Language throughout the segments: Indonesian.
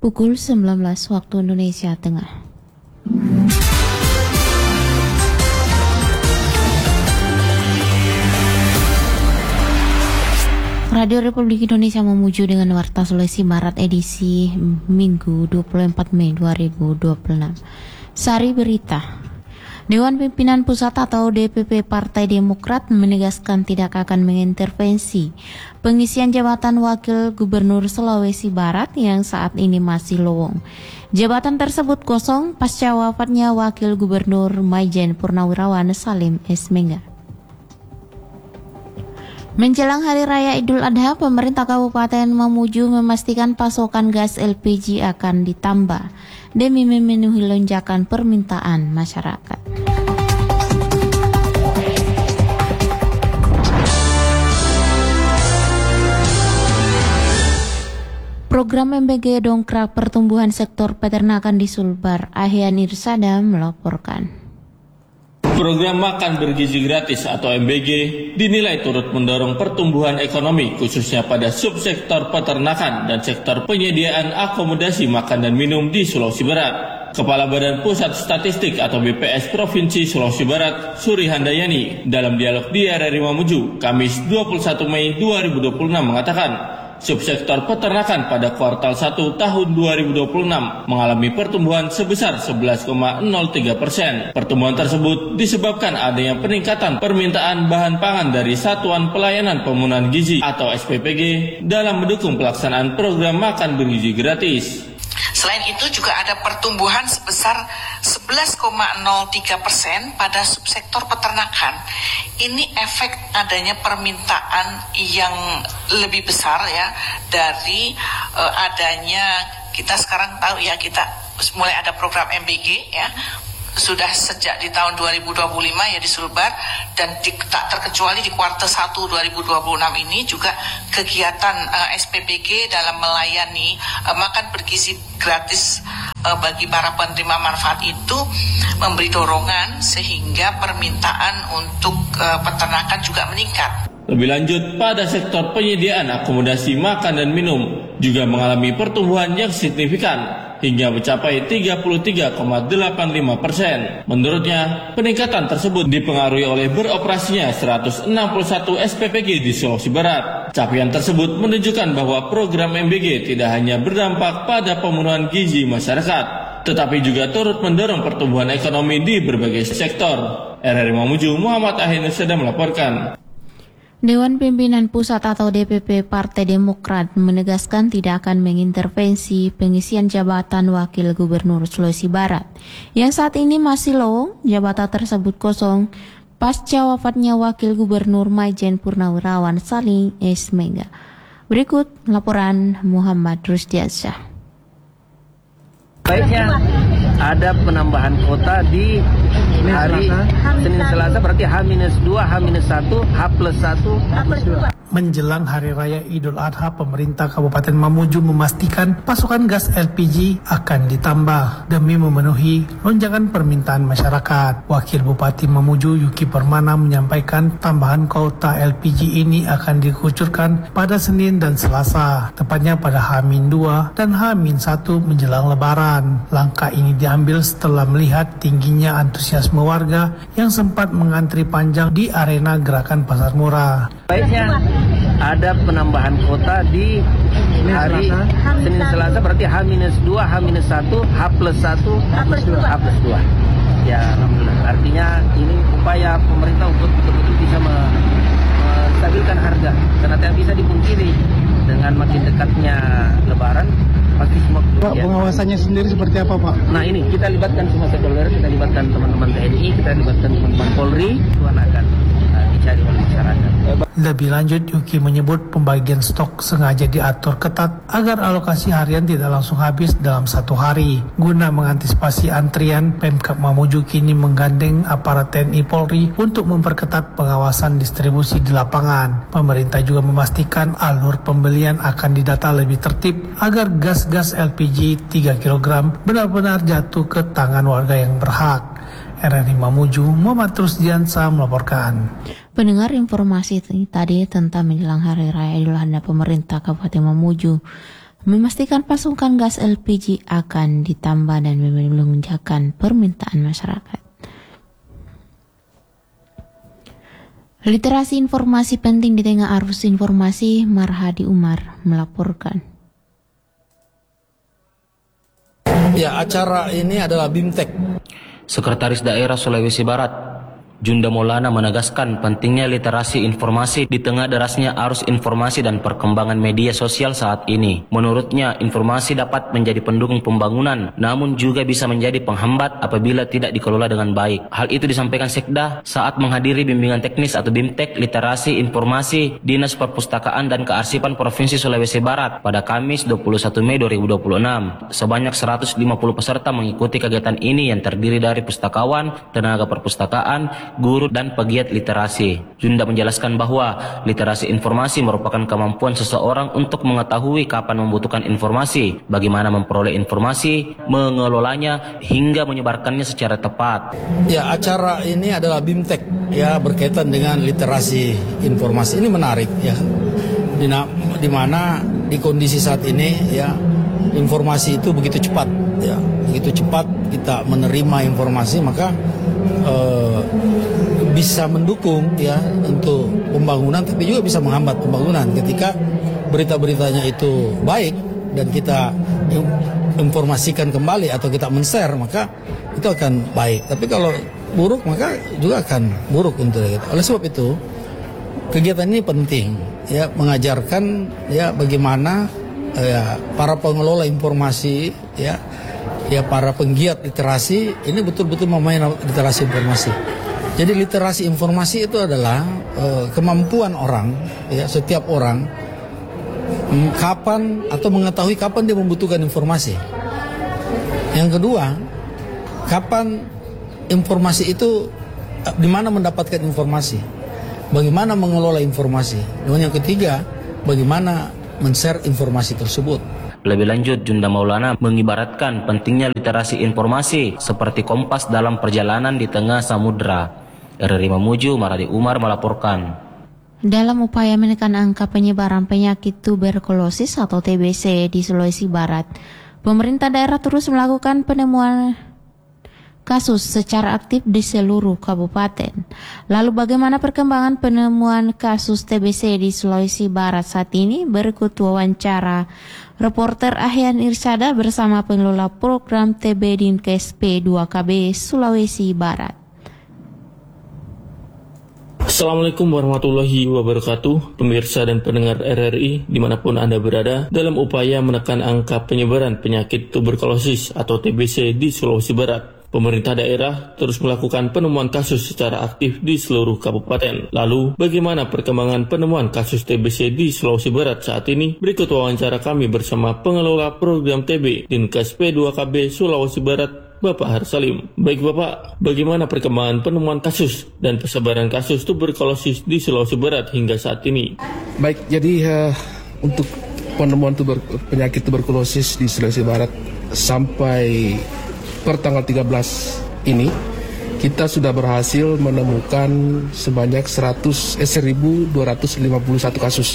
Pukul 19 waktu Indonesia Tengah. Radio Republik Indonesia memuju dengan Warta Sulawesi Barat edisi Minggu 24 Mei 2026. Sari berita. Dewan Pimpinan Pusat atau DPP Partai Demokrat menegaskan tidak akan mengintervensi pengisian jabatan Wakil Gubernur Sulawesi Barat yang saat ini masih lowong. Jabatan tersebut kosong pasca wafatnya Wakil Gubernur Maijen Purnawirawan Salim S. Mengga. Menjelang Hari Raya Idul Adha, pemerintah Kabupaten Mamuju memastikan pasokan gas LPG akan ditambah demi memenuhi lonjakan permintaan masyarakat. Program MBG dongkrak pertumbuhan sektor peternakan di Sulbar. Ahyan Irsada melaporkan. Program makan bergizi gratis atau MBG dinilai turut mendorong pertumbuhan ekonomi khususnya pada subsektor peternakan dan sektor penyediaan akomodasi makan dan minum di Sulawesi Barat. Kepala Badan Pusat Statistik atau BPS Provinsi Sulawesi Barat, Suri Handayani, dalam dialog di RRI Mamuju, Kamis 21 Mei 2026 mengatakan, subsektor peternakan pada kuartal 1 tahun 2026 mengalami pertumbuhan sebesar 11,03%. Pertumbuhan tersebut disebabkan adanya peningkatan permintaan bahan pangan dari Satuan Pelayanan Pemenuhan Gizi atau SPPG dalam mendukung pelaksanaan program makan bergizi gratis. Selain itu juga ada pertumbuhan sebesar 11,03% pada subsektor peternakan. Ini efek adanya permintaan yang lebih besar ya dari adanya, kita sekarang tahu ya, kita mulai ada program MBG ya. Sudah sejak di tahun 2025 ya di Sulbar, dan tak terkecuali di kuartal 1 2026 ini juga kegiatan SPPG dalam melayani makan bergizi gratis bagi para penerima manfaat itu memberi dorongan sehingga permintaan untuk peternakan juga meningkat. Lebih lanjut, pada sektor penyediaan akomodasi makan dan minum juga mengalami pertumbuhan yang signifikan hingga mencapai 33,85%. Menurutnya, peningkatan tersebut dipengaruhi oleh beroperasinya 161 SPPG di Sulawesi Barat. Capaian tersebut menunjukkan bahwa program MBG tidak hanya berdampak pada pemenuhan gizi masyarakat, tetapi juga turut mendorong pertumbuhan ekonomi di berbagai sektor. RRI Mamuju, Muhammad Ahyan sedang melaporkan. Dewan Pimpinan Pusat atau DPP Partai Demokrat menegaskan tidak akan mengintervensi pengisian jabatan Wakil Gubernur Sulawesi Barat yang saat ini masih lowong. Jabatan tersebut kosong pasca wafatnya Wakil Gubernur Maijen Purnawirawan Salim S. Mengga. Berikut laporan Muhammad Rusdiansyah. Baiknya ada penambahan kota di hari Senin Selasa, berarti H-2, H-1, H+1, H+2. Menjelang Hari Raya Idul Adha, pemerintah Kabupaten Mamuju memastikan pasokan gas LPG akan ditambah demi memenuhi lonjakan permintaan masyarakat. Wakil Bupati Mamuju Yuki Permana menyampaikan tambahan kuota LPG ini akan dikucurkan pada Senin dan Selasa, tepatnya pada H-2 dan H-1 menjelang Lebaran. Langkah ini diambil setelah melihat tingginya antusiasme warga yang sempat mengantri panjang di arena gerakan pasar murah. Baiknya ada penambahan kota di hari Senin Selasa, berarti H-2, H-1, H+1, H+2. Ya, alhamdulillah. Artinya ini upaya pemerintah untuk betul-betul bisa menstabilkan harga, karena tidak bisa dipungkiri dengan makin dekatnya Lebaran pasti semua. Pak, pengawasannya sendiri seperti apa, Pak? Nah, ini kita libatkan semua stakeholder, kita libatkan teman-teman TNI, kita libatkan teman-teman Polri, itu akan dicari oleh masyarakat. Lebih lanjut, Yuki menyebut pembagian stok sengaja diatur ketat agar alokasi harian tidak langsung habis dalam satu hari. Guna mengantisipasi antrian, Pemkab Mamuju kini menggandeng aparat TNI Polri untuk memperketat pengawasan distribusi di lapangan. Pemerintah juga memastikan alur pembelian akan didata lebih tertib agar gas LPG 3 kg benar-benar jatuh ke tangan warga yang berhak. RRI Mamuju, Muhammad Rusdiansyah melaporkan. Pendengar, informasi tadi tentang menjelang Hari Raya Idul Adha, pemerintah Kabupaten Mamuju memastikan pasokan gas LPG akan ditambah dan melonjakkan permintaan masyarakat. Literasi informasi penting di tengah arus informasi, Marhadi Umar melaporkan. Ya, acara ini adalah BIMTEK. Sekretaris Daerah Sulawesi Barat, Junda Maulana menegaskan pentingnya literasi informasi di tengah derasnya arus informasi dan perkembangan media sosial saat ini. Menurutnya, informasi dapat menjadi pendukung pembangunan, namun juga bisa menjadi penghambat apabila tidak dikelola dengan baik. Hal itu disampaikan Sekda saat menghadiri bimbingan teknis atau BIMTEK Literasi Informasi Dinas Perpustakaan dan Kearsipan Provinsi Sulawesi Barat pada Kamis 21 Mei 2026. Sebanyak 150 peserta mengikuti kegiatan ini yang terdiri dari pustakawan, tenaga perpustakaan, guru dan pegiat literasi. Junda menjelaskan bahwa literasi informasi merupakan kemampuan seseorang untuk mengetahui kapan membutuhkan informasi, bagaimana memperoleh informasi, mengelolanya hingga menyebarkannya secara tepat. Ya, acara ini adalah BIMTEK, ya, berkaitan dengan literasi informasi. Ini menarik, ya, di mana di kondisi saat ini, ya, informasi itu begitu cepat, ya, begitu cepat kita menerima informasi, maka bisa mendukung, ya, untuk pembangunan, tapi juga bisa menghambat pembangunan ketika berita-beritanya itu baik dan kita informasikan kembali atau kita men-share, maka itu akan baik. Tapi kalau buruk maka juga akan buruk untuk kita. Oleh sebab itu kegiatan ini penting, ya, mengajarkan, ya, bagaimana, ya, para pengelola informasi, ya, para penggiat literasi ini betul-betul memainkan literasi informasi. Jadi literasi informasi itu adalah kemampuan orang, ya, setiap orang kapan atau mengetahui kapan dia membutuhkan informasi. Yang kedua, kapan informasi itu, di mana mendapatkan informasi, bagaimana mengelola informasi. Dan yang ketiga, bagaimana men-share informasi tersebut. Lebih lanjut, Junda Maulana mengibaratkan pentingnya literasi informasi seperti kompas dalam perjalanan di tengah samudera. RRI Mamuju, Marhadi Umar melaporkan. Dalam upaya menekan angka penyebaran penyakit tuberkulosis atau TBC di Sulawesi Barat, pemerintah daerah terus melakukan penemuan kasus secara aktif di seluruh kabupaten. Lalu bagaimana perkembangan penemuan kasus TBC di Sulawesi Barat saat ini? Berikut wawancara reporter Ahyan Irsada bersama pengelola program TB Dinkes P2KB Sulawesi Barat. Assalamualaikum warahmatullahi wabarakatuh, pemirsa dan pendengar RRI dimanapun Anda berada. Dalam upaya menekan angka penyebaran penyakit tuberkulosis atau TBC di Sulawesi Barat, pemerintah daerah terus melakukan penemuan kasus secara aktif di seluruh kabupaten. Lalu, bagaimana perkembangan penemuan kasus TBC di Sulawesi Barat saat ini? Berikut wawancara kami bersama pengelola program TB Dinkes P2KB Sulawesi Barat, Bapak Harsalim. Baik Bapak, bagaimana perkembangan penemuan kasus dan persebaran kasus tuberkulosis di Sulawesi Barat hingga saat ini? Baik, jadi untuk penemuan penyakit tuberkulosis di Sulawesi Barat sampai per tanggal 13 ini, kita sudah berhasil menemukan sebanyak 1.251 kasus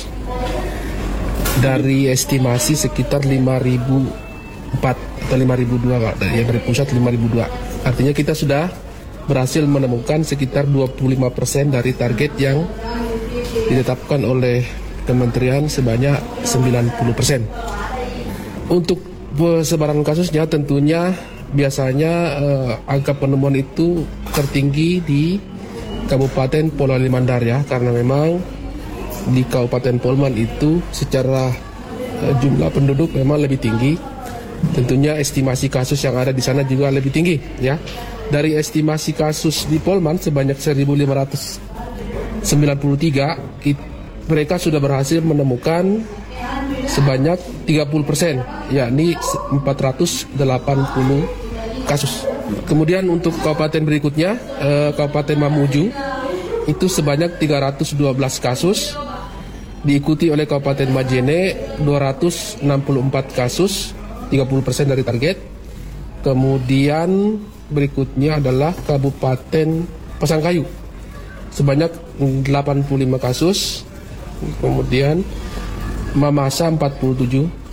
dari estimasi sekitar 5.004 atau 5.002, yang dari pusat 5.002. Artinya kita sudah berhasil menemukan sekitar 25% dari target yang ditetapkan oleh kementerian sebanyak 90%. Untuk persebaran kasusnya tentunya biasanya angka penemuan itu tertinggi di Kabupaten Polman Mandar, ya, karena memang di Kabupaten Polman itu secara jumlah penduduk memang lebih tinggi. Tentunya estimasi kasus yang ada di sana juga lebih tinggi, ya. Dari estimasi kasus di Polman sebanyak 1.593, mereka sudah berhasil menemukan sebanyak 30%, yakni 480 kasus. Kemudian untuk kabupaten berikutnya, Kabupaten Mamuju, itu sebanyak 312 kasus, diikuti oleh Kabupaten Majene 264 kasus, 30% dari target. Kemudian berikutnya adalah Kabupaten Pasangkayu, sebanyak 85 kasus. Kemudian Mamasa 47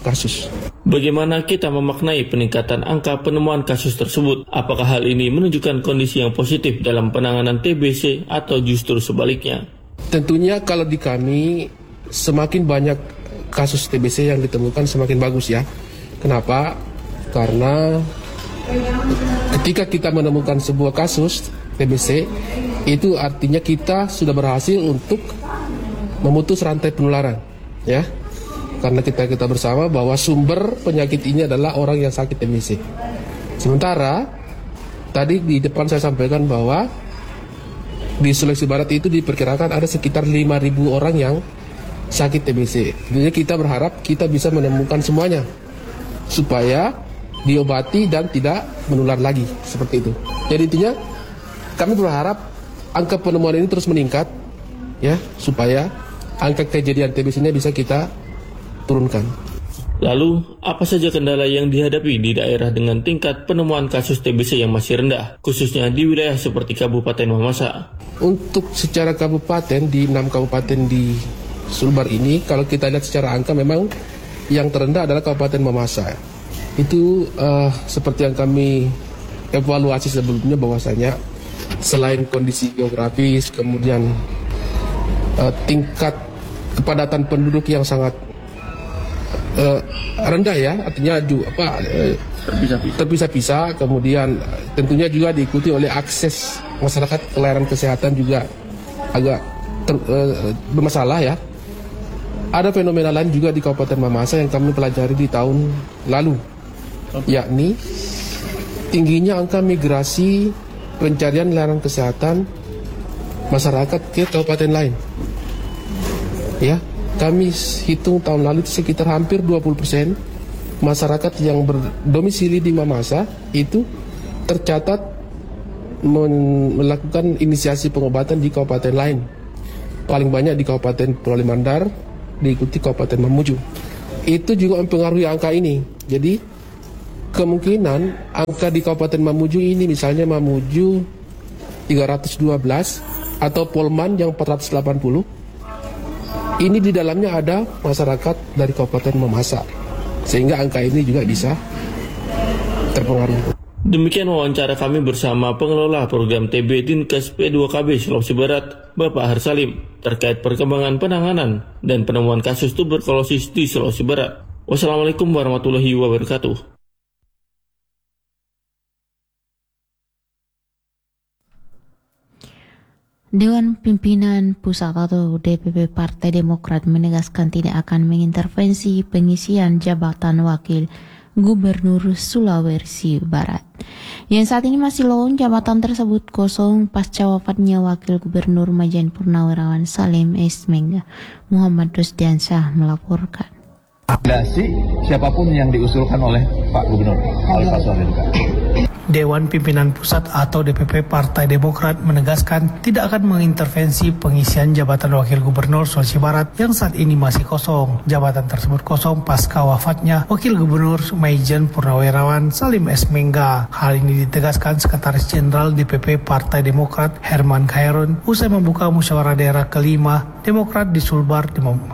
kasus. Bagaimana kita memaknai peningkatan angka penemuan kasus tersebut? Apakah hal ini menunjukkan kondisi yang positif dalam penanganan TBC atau justru sebaliknya? Tentunya kalau di kami semakin banyak kasus TBC yang ditemukan semakin bagus ya. Kenapa? Karena ketika kita menemukan sebuah kasus TBC, itu artinya kita sudah berhasil untuk memutus rantai penularan, ya. Karena kita bersama bahwa sumber penyakit ini adalah orang yang sakit TBC. Sementara tadi di depan saya sampaikan bahwa di Sulawesi Barat itu diperkirakan ada sekitar 5.000 orang yang sakit TBC. Jadi kita berharap kita bisa menemukan semuanya supaya diobati dan tidak menular lagi seperti itu. Jadi intinya kami berharap angka penemuan ini terus meningkat, ya, supaya angka kejadian TBC-nya bisa kita turunkan. Lalu, apa saja kendala yang dihadapi di daerah dengan tingkat penemuan kasus TBC yang masih rendah, khususnya di wilayah seperti Kabupaten Mamasa? Untuk secara kabupaten, di 6 kabupaten di Sulbar ini, kalau kita lihat secara angka memang yang terendah adalah Kabupaten Mamasa. Itu seperti yang kami evaluasi sebelumnya bahwasanya selain kondisi geografis, kemudian tingkat kepadatan penduduk yang sangat rendah ya, artinya terpisah-pisah, kemudian tentunya juga diikuti oleh akses masyarakat ke layanan kesehatan juga agak bermasalah ya. Ada fenomena lain juga di Kabupaten Mamasa yang kami pelajari di tahun lalu, yakni tingginya angka migrasi pencarian layanan kesehatan masyarakat ke kabupaten lain. Ya, kami hitung tahun lalu itu sekitar hampir 20% masyarakat yang berdomisili di Mamasa itu tercatat melakukan inisiasi pengobatan di kabupaten lain. Paling banyak di Kabupaten Pulau Limandar, diikuti Kabupaten Mamuju. Itu juga mempengaruhi angka ini. Jadi kemungkinan angka di Kabupaten Mamuju ini, misalnya Mamuju 312 atau Polman yang 480, ini di dalamnya ada masyarakat dari Kabupaten Mamasa, sehingga angka ini juga bisa terpengaruh. Demikian wawancara kami bersama pengelola program TB Dinkes P2KB Sulawesi Barat, Bapak Harsalim, terkait perkembangan penanganan dan penemuan kasus tuberkulosis di Sulawesi Barat. Wassalamualaikum warahmatullahi wabarakatuh. Dewan Pimpinan Pusat atau DPP Partai Demokrat menegaskan tidak akan mengintervensi pengisian jabatan Wakil Gubernur Sulawesi Barat. Yang saat ini masih lowong, jabatan tersebut kosong pasca wafatnya Wakil Gubernur Majen Purnawirawan Salim S. Mengga. Muhammad Rusdiansyah melaporkan. Siapapun yang diusulkan oleh Pak Gubernur, oleh Pak Soeharto. Dewan Pimpinan Pusat atau DPP Partai Demokrat menegaskan tidak akan mengintervensi pengisian jabatan Wakil Gubernur Sulawesi Barat yang saat ini masih kosong. Jabatan tersebut kosong pasca wafatnya Wakil Gubernur Majen Purnawirawan Salim S. Mengga. Hal ini ditegaskan Sekretaris Jenderal DPP Partai Demokrat Herman Khairun usai membuka musyawarah daerah kelima Demokrat di Sulbar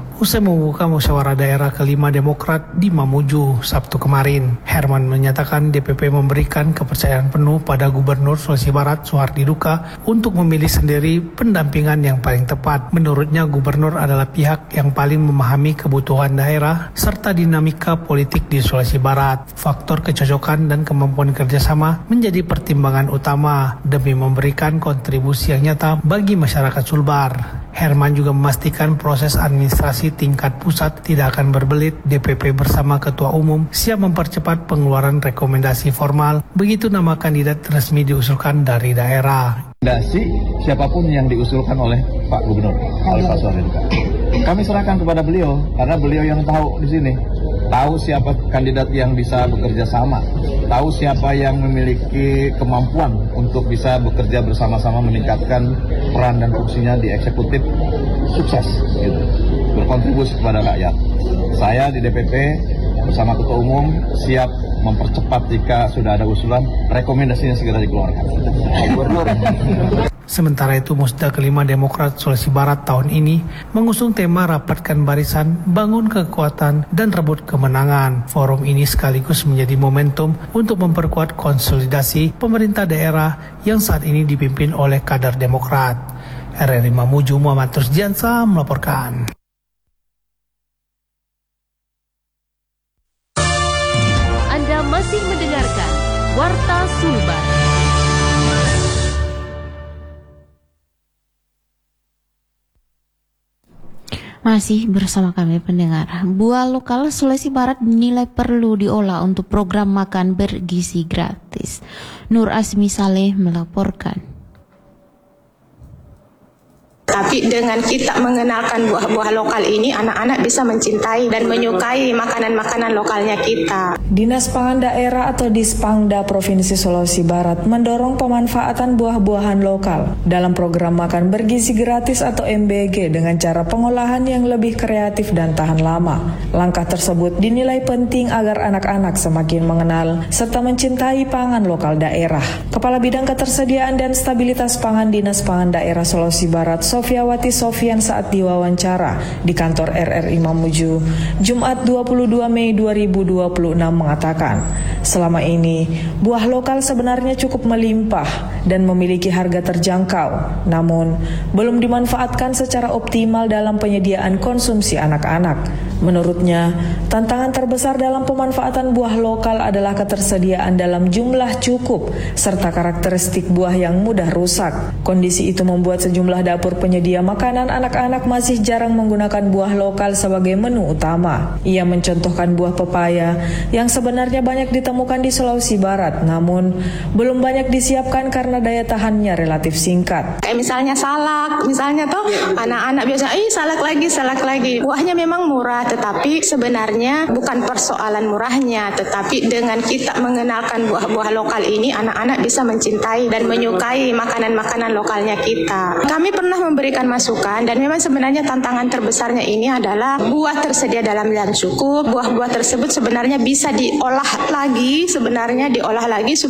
Demokrat di Mamuju Sabtu kemarin. Herman menyatakan DPP memberikan kepercayaan penuh pada Gubernur Sulawesi Barat Suhardi Duka untuk memilih sendiri pendampingan yang paling tepat. Menurutnya Gubernur adalah pihak yang paling memahami kebutuhan daerah serta dinamika politik di Sulawesi Barat. Faktor kecocokan dan kemampuan kerjasama menjadi pertimbangan utama demi memberikan kontribusi yang nyata bagi masyarakat Sulbar. Herman juga memastikan proses administrasi tingkat pusat tidak akan berbelit. DPP bersama Ketua Umum siap mempercepat pengeluaran rekomendasi formal begitu nama kandidat resmi diusulkan dari daerah. Siapapun yang diusulkan oleh Pak Gubernur, oleh Pak Soeharto. Kami serahkan kepada beliau karena beliau yang tahu di sini, tahu siapa kandidat yang bisa bekerja sama, tahu siapa yang memiliki kemampuan untuk bisa bekerja bersama-sama meningkatkan peran dan fungsinya di eksekutif sukses, gitu, berkontribusi kepada rakyat. Saya di DPP bersama Ketua Umum siap mempercepat jika sudah ada usulan, rekomendasinya segera dikeluarkan. Sementara itu, Musda kelima Demokrat Sulawesi Barat tahun ini mengusung tema rapatkan barisan, bangun kekuatan, dan rebut kemenangan. Forum ini sekaligus menjadi momentum untuk memperkuat konsolidasi pemerintah daerah yang saat ini dipimpin oleh kader Demokrat. RRI Mamuju Muhammad Rusdiansa melaporkan. Anda masih mendengarkan Warta Sulbar. Masih bersama kami pendengar. Buah lokal Sulawesi Barat dinilai perlu diolah untuk program makan bergizi gratis. Nur Asmi Saleh melaporkan. Tapi dengan kita mengenalkan buah-buah lokal ini, anak-anak bisa mencintai dan menyukai makanan-makanan lokalnya kita. Dinas Pangan Daerah atau Dispangda Provinsi Sulawesi Barat mendorong pemanfaatan buah-buahan lokal dalam program makan bergizi gratis atau MBG dengan cara pengolahan yang lebih kreatif dan tahan lama. Langkah tersebut dinilai penting agar anak-anak semakin mengenal serta mencintai pangan lokal daerah. Kepala Bidang Ketersediaan dan Stabilitas Pangan Dinas Pangan Daerah Sulawesi Barat, Sofiawati Sofian saat diwawancara di kantor RRI Mamuju Jumat 22 Mei 2026 mengatakan, selama ini buah lokal sebenarnya cukup melimpah dan memiliki harga terjangkau, namun belum dimanfaatkan secara optimal dalam penyediaan konsumsi anak-anak. Menurutnya, tantangan terbesar dalam pemanfaatan buah lokal adalah ketersediaan dalam jumlah cukup serta karakteristik buah yang mudah rusak. Kondisi itu membuat sejumlah dapur penyedia makanan anak-anak masih jarang menggunakan buah lokal sebagai menu utama. Ia mencontohkan buah pepaya yang sebenarnya banyak ditemukan di Sulawesi Barat, namun belum banyak disiapkan karena daya tahannya relatif singkat. Kayak misalnya salak, misalnya tuh anak-anak biasa, salak lagi. Buahnya memang murah, tetapi sebenarnya bukan persoalan murahnya, tetapi dengan kita mengenalkan buah-buah lokal ini, anak-anak bisa mencintai dan menyukai makanan-makanan lokalnya kita. Kami pernah memberikan masukan dan memang sebenarnya tantangan terbesarnya ini adalah buah tersedia dalam yang cukup. Buah-buah tersebut sebenarnya bisa diolah lagi